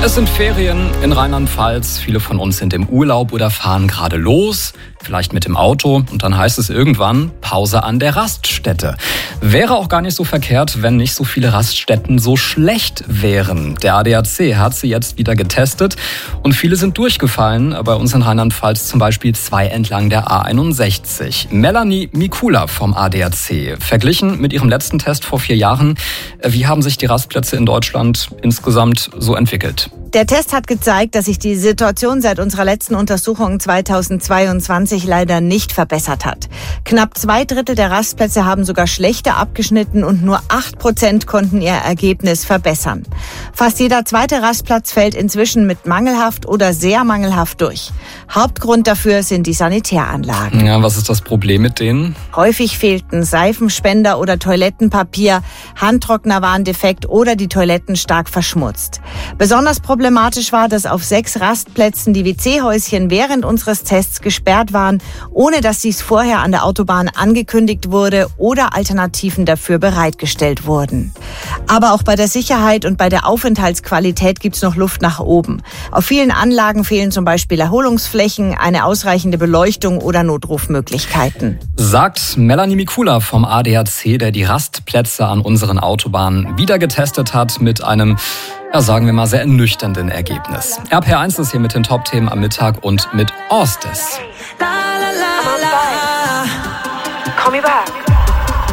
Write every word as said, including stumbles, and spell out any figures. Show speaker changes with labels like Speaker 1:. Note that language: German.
Speaker 1: Es sind Ferien in Rheinland-Pfalz. Viele von uns sind im Urlaub oder fahren gerade los, vielleicht mit dem Auto. Und dann heißt es irgendwann Pause an der Raststätte. Wäre auch gar nicht so verkehrt, wenn nicht so viele Raststätten so schlecht wären. Der A D A C hat sie jetzt wieder getestet und viele sind durchgefallen. Bei uns in Rheinland-Pfalz zum Beispiel zwei entlang der A einundsechzig. Melanie Mikula vom A D A C. Verglichen mit ihrem letzten Test vor vier Jahren, wie haben sich die Rastplätze in Deutschland insgesamt so entwickelt?
Speaker 2: Der Test hat gezeigt, dass sich die Situation seit unserer letzten Untersuchung zweitausendzweiundzwanzig leider nicht verbessert hat. Knapp zwei Drittel der Rastplätze haben sogar schlechter abgeschnitten und nur acht Prozent konnten ihr Ergebnis verbessern. Fast jeder zweite Rastplatz fällt inzwischen mit mangelhaft oder sehr mangelhaft durch. Hauptgrund dafür sind die Sanitäranlagen.
Speaker 1: Ja, was ist das Problem mit denen?
Speaker 2: Häufig fehlten Seifenspender oder Toilettenpapier, Handtrockner waren defekt oder die Toiletten stark verschmutzt. Besonders problematisch war, dass auf sechs Rastplätzen die W C-Häuschen während unseres Tests gesperrt waren, ohne dass dies vorher an der Autobahn angekündigt wurde oder Alternativen dafür bereitgestellt wurden. Aber auch bei der Sicherheit und bei der Aufenthaltsqualität gibt es noch Luft nach oben. Auf vielen Anlagen fehlen zum Beispiel Erholungsflächen, eine ausreichende Beleuchtung oder Notrufmöglichkeiten.
Speaker 1: Sagt Melanie Mikula vom A D A C, der die Rastplätze an unseren Autobahnen wieder getestet hat mit einem, ja, sagen wir mal, sehr ernüchternden Ergebnis. R P R eins ist hier mit den Top-Themen am Mittag und mit Orstes.
Speaker 3: Call me back.